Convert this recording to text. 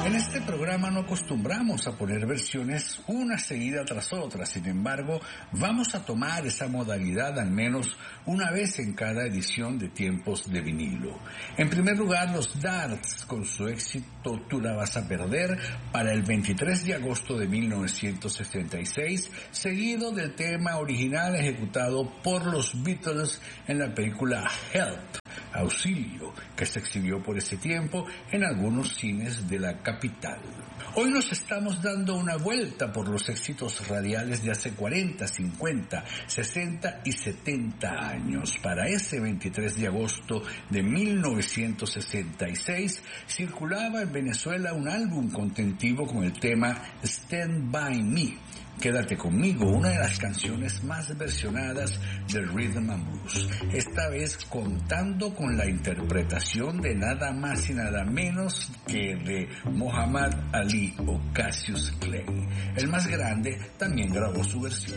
En este programa no acostumbramos a poner versiones una seguida tras otra, sin embargo, vamos a tomar esa modalidad al menos una vez en cada edición de Tiempos de Vinilo. En primer lugar, los Darts con su éxito Tú la vas a perder para el 23 de agosto de 1966, seguido del tema original ejecutado por los Beatles en la película Help, Auxilio, que se exhibió por ese tiempo en algunos cines de la capital. Hoy nos estamos dando una vuelta por los éxitos radiales de hace 40, 50, 60 y 70 años. Para ese 23 de agosto de 1966 circulaba en Venezuela un álbum contentivo con el tema Stand By Me. Quédate conmigo, una de las canciones más versionadas del Rhythm and Blues, esta vez contando con la interpretación de nada más y nada menos que de Muhammad Ali o Cassius Clay. El más grande también grabó su versión.